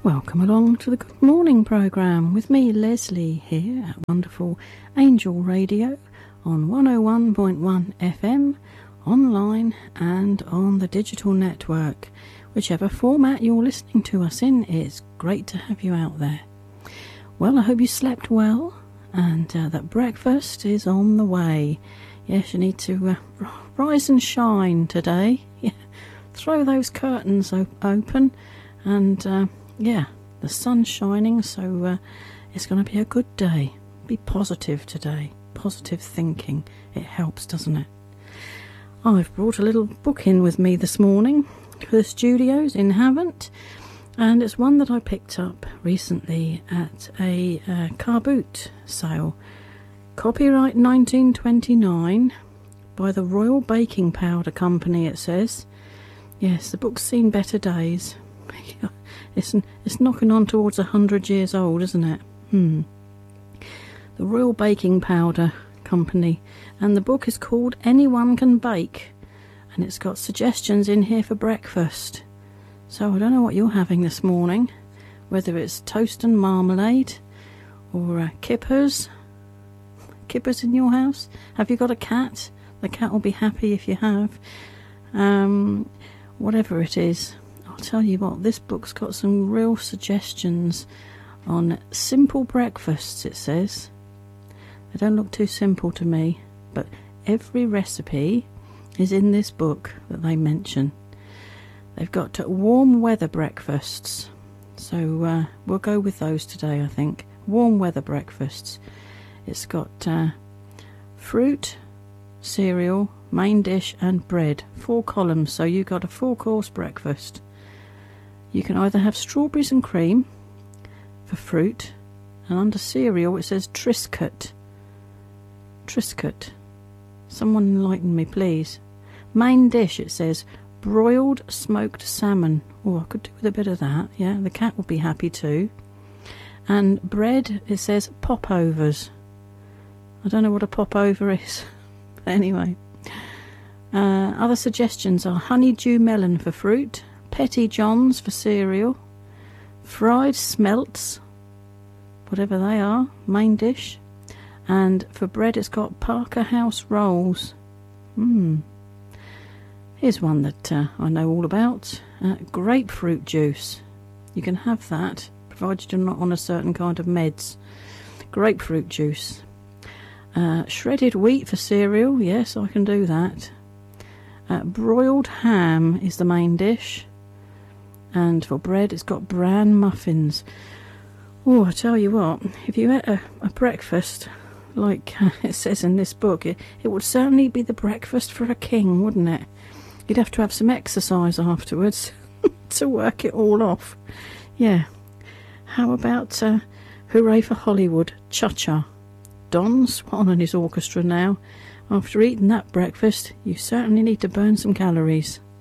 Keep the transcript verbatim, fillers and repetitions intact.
Welcome along to the Good Morning programme with me, Leslie, here at wonderful Angel Radio on one oh one point one F M, online and on the digital network. Whichever format you're listening to us in, it's great to have you out there. Well, I hope you slept well and uh, that breakfast is on the way. Yes, you need to uh, rise and shine today. Yeah, throw those curtains op- open and... Uh, Yeah, the sun's shining, so uh, it's going to be a good day. Be positive today. Positive thinking. It helps, doesn't it? I've brought a little book in with me this morning for the studios in Havant, and it's one that I picked up recently at a uh, car boot sale. Copyright nineteen twenty-nine by the Royal Baking Powder Company, it says. Yes, the book's seen better days. It's, it's knocking on towards a hundred years old, isn't it? Hmm. The Royal Baking Powder Company. And the book is called Anyone Can Bake. And it's got suggestions in here for breakfast. So I don't know what you're having this morning. Whether it's toast and marmalade. Or uh, kippers. Kippers in your house. Have you got a cat? The cat will be happy if you have. Um, whatever it is. I'll tell you what, this book's got some real suggestions on simple breakfasts, it says. They don't look too simple to me, but every recipe is in this book that they mention. They've got warm weather breakfasts, so uh, we'll go with those today, I think. Warm weather breakfasts. It's got uh, fruit, cereal, main dish and bread. Four columns, so you got a four-course breakfast. You can either have strawberries and cream for fruit, and under cereal it says Triscuit. Triscuit. Someone enlighten me, please. Main dish, it says broiled smoked salmon. Oh, I could do with a bit of that. Yeah, the cat will be happy too. And bread, it says popovers. I don't know what a popover is. Anyway. Uh, other suggestions are honeydew melon for fruit, Petty Johns for cereal, fried smelts, whatever they are, main dish, and for bread it's got Parker House rolls. Hmm. Here's one that uh, I know all about, uh, grapefruit juice. You can have that, provided you're not on a certain kind of meds. Grapefruit juice. Uh, shredded wheat for cereal, yes, I can do that. Uh, broiled ham is the main dish. And for bread, it's got bran muffins. Oh, I tell you what, if you ate a, a breakfast, like uh, it says in this book, it, it would certainly be the breakfast for a king, wouldn't it? You'd have to have some exercise afterwards to work it all off. Yeah. How about uh, Hooray for Hollywood, Cha-Cha. Don Swan and his orchestra now. After eating that breakfast, you certainly need to burn some calories.